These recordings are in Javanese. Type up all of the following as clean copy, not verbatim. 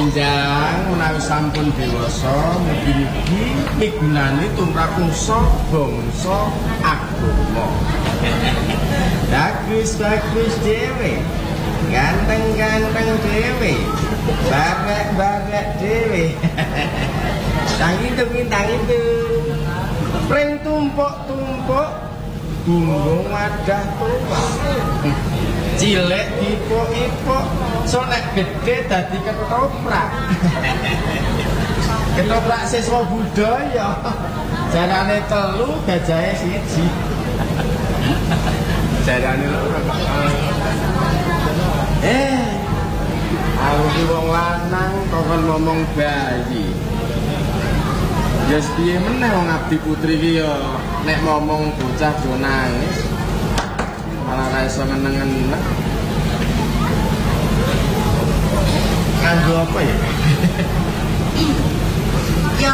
Enjang menawi sampun dewasa mugi-mugi migunani tumrapungsa bangsa agama. Bagus-bagus dhewe. Ganteng-ganteng dhewe. Barek-barek dhewe. Tang itu. Pring tumpuk-tumpuk bunggung wadah tua. Cilek ipuk-ipuk, so nek gede dadi ketoprak. Ketoprak siswa budaya. Jarane telu, gajahe siji. Jarane loro. Aku ki wong lanang kok kon ngomong bayi. Ya piye meneh wong abdi putri ki ya nek ngomong bocah do nangis. Malah ra iso ngeneng-ngeneng. Nganggo apa ya? Ya.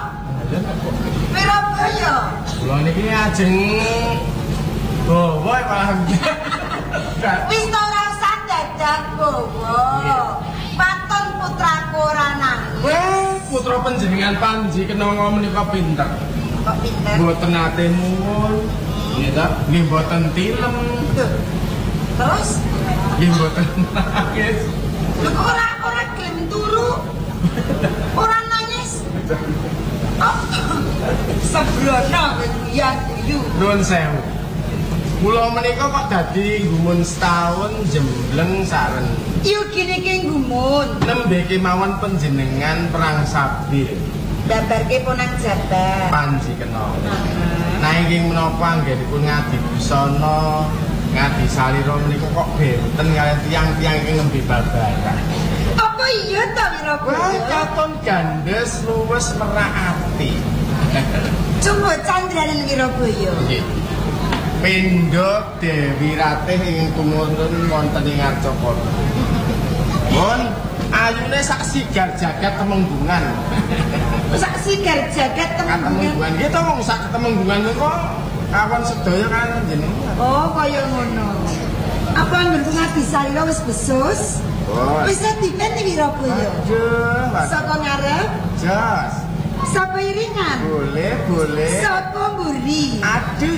Pira ya? Kula niki ajeng bawa malah. Wis ora usah dadak bawa. Paton putraku ora nangis. Putra panjenengan Panji kenapa menika pinter? Kok pinter? Mboten nate nuwun. Nggih ta? Nggih mboten tilem. Terus? Nggih mboten nangis. Ora gelem turu. Ora nangis. Oh. Sabrono ya guyu. Nuwun sewu. Kula menika kok dadi gumun setahun jembleng saren. Iyo gini ki gumun. Nembe kemawon panjenengan perang sabir. Babarke ponang jabat. Panji kena. Nah iki menapa anggenipun ngadi busana, ngadi salira menika kok benten kaliyan tiyang-tiyang iki nembe babaran. Apa iya ta Wirabaya? Katon gandes luwes merak ati. Coba candraning Wirabaya. Nggih. Pindha Dewi Ratih ingkang tumurun wonten ing Arcapura. Mun ayune sak sigar jagat temenggungan. Sak sigar jagat temenggungan. Nggih to wong sak temenggungan niku kawan sedaya kan jenengan. Oh, kaya ngono. Apa anggen ngadi salira wis besus? Oh. Wis dipen Wirabaya. Aduh, Saka ngarep, jos. saka iringan. Boleh. Saka mburi. Aduh,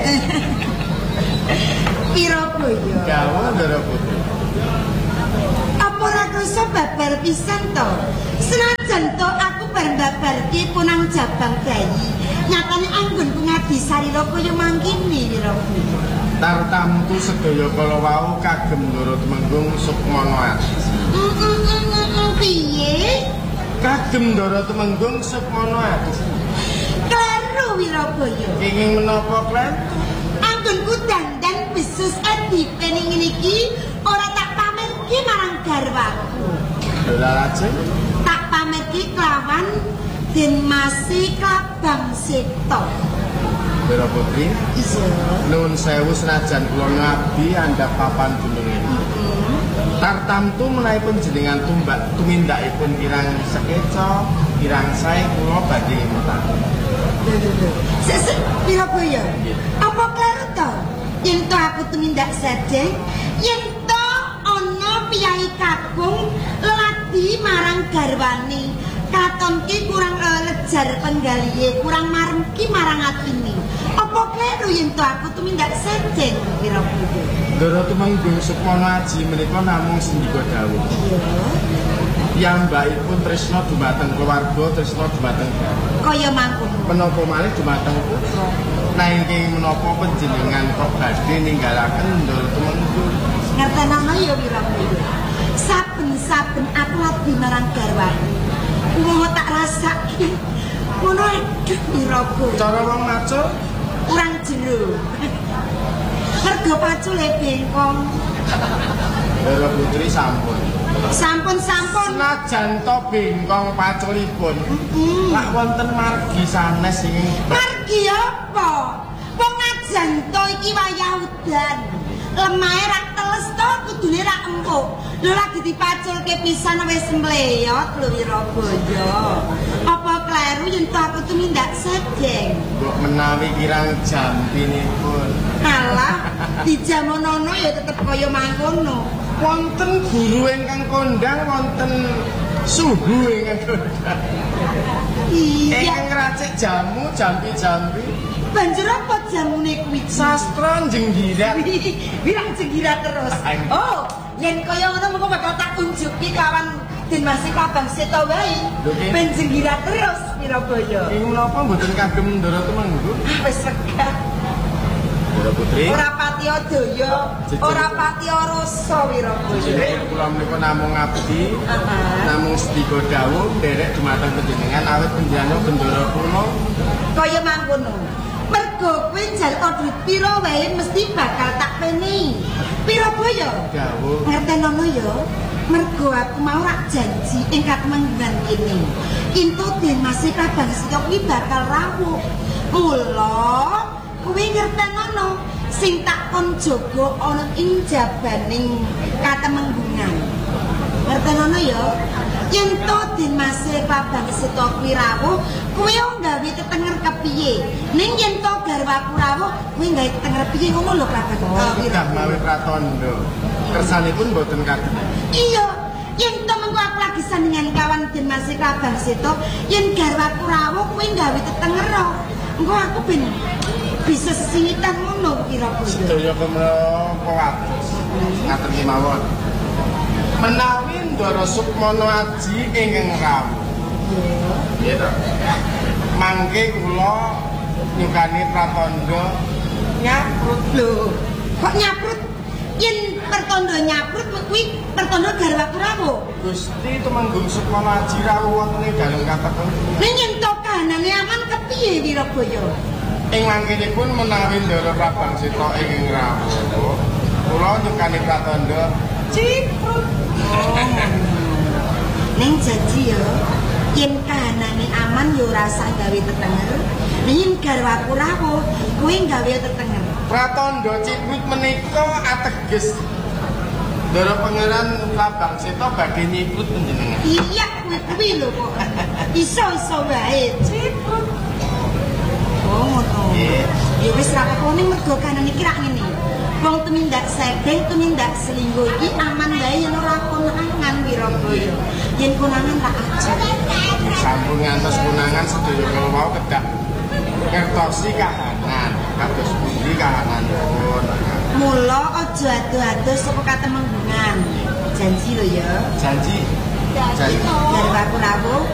Wirabaya. Gawon Ndara Putri. Apa ora krasa babar pisan to? Senajan to aku bareng babarke punang jabang bayi. Nyatane anggonku ngadi salira kaya mangkene Wirabaya. Tartamtu sedaya kala wau kagem Ndara Tumenggung Sukmana Ati. Piye? Kagem Ndara Tumenggung Sukmana Ati. Kleru Wirabaya. Kenging menapa klen? Anggonku dandan besus adipe ning ngene iki ora tak pamerke marang garwaku. Lha lajeng Tak pamerke kelawan Den Masi Klabang Seto. Ndara Putri. Iya. Nuwun sewu senajan kula ngabdi andhap papan gunung ini. Tartamtu menawi panjenengan tumindakipun kirang sekeca, kirang sae kula badhe mutan. Sesuk Wirabaya. Apa kleru to? Yen to aku tumindak sedeng, yen to ana piyai kakung leladi marang garwane. Katon ki kurang lejar penggalihe, kurang maremki marang atine. Apa kleru yen to aku tumindak sedeng Wirabaya? Ndara Tumenggung Sukmana Aji menika namung sendika dawuh. Iya. Piyambakipun tresna dumateng keluarga, tresna dumateng garwa. Kaya mangkono. Menapa malih dumateng putra. Nanging menapa panjenengan kok badhe ninggalaken Ndara Tumenggung? Ngertenono ya Wirabaya. Saben-saben aku abdi marang garwane. Wong tak rasake. Ngono aduh Wirabaya. Cara wong macul Kurang jero. Mergo pacule bengkong. Ndara Putri sampun. Sampun. Senajan to bengkong paculipun. Lak wonten margi sanes sing Margi apa? Wong ajan to iki wayah udan. Lemahe rak teles to kudune rak empuk. Lho lagi dipaculke pisan wis mleyot lho Wirabaya. Apa kleru yen to aku tumindak sedeng? mbok menawi kirang jampinipun. Alah, dijamonono ya tetep kaya mangkono. Wonten guru ingkang kondang wonten suhu ingkang Iya. ingkang ngracik jamu jampi-jampi. Banjur apa jamune kuwi? Sastra jenggirat. Bilang jenggirat terus. Oh, yen kaya ngono mengko bakal tak unjuki kawan Dimas Kabang Seta wae. Ben jenggirat terus Wirabaya. Ing menapa mboten kagem Ndara Tumenggung? Wis regah. Ndara Putri. Ora patiya daya, ora patiya rasa Wirabaya. Jadi kula menika namung ngabdi, namung sedika dawuh nderek dumateng panjenengan awit panjenengan bendara kula kaya mangkono. Mergo kowe njaluk duit pira wae mesti bakal tak penehi. Pira boyo? dawuh. Ngertenono ya. Mergo aku mau rak janji ing Katmanggungan kene. Intu Dimas Kabang Seta kuwi bakal rawuh. Mula kuwi ngertenono sing tak kon jaga ana ing jabaning Katmanggungan. Ngertenono ya. Yen to Dimas Kabang Seta kuwi rawuh, kuwi nggawe tetenger kepiye? Ning yen to garwaku rawuh, kuwi nggawe tetenger piye ngono lho Kakang. Tidak mawi pratandha. Kersanipun mboten kadang. Iya, yen to mengko aku lagi sandingan kawan Dimas Kabang Seta, yen garwaku rawuh kuwi nggawe tetenger. Engko aku ben bisa sesingitan ngono kira-kira. Sedaya kemro kawados. Ngaten iki mawon. Menawi Ndara Sukmana Aji ingkang rawuh. Nggih to. Mangke kula nyukani pratandha Nyaprut lho. Kok nyaprut? Yen pertanda nyaprut kuwi pertanda garwaku rawuh. Gusti Tumenggung Sukmana Aji rawuh wonten ing dalem katepen. Ning yen to kahanane aman kepiye Wirabaya? Ing mangkenipun menawi Ndara Kabang Seta ingkang rawuh, kula nyukani pratandha ciprut. Ning janji ya, yen kahanane aman ya ora usah gawe tetenger. Ning garwaku rawuh, kuwi gawe tetenger. Pratandha ciprut menika ateges Ndara Pangeran Kabang Seta badhe nyiprut panjenengan. Iya kuwi lho kok. Iso-iso wae ciprut. Oh ngono. Ya wis ra apa-apa ning mergo kanan iki rak ngene. Wong tumindak sedeng, tumindak selingkuh iki aman wae yen ora konangan Wirabaya. Yen konangan ra aja. Sampun ngantos konangan sedaya kala wau kedah ngertosi kahanan. Kados pundi kahananipun. Mula aja ado-ado saka Katmanggungan. Janji lho ya. Janji. Garwaku rawuh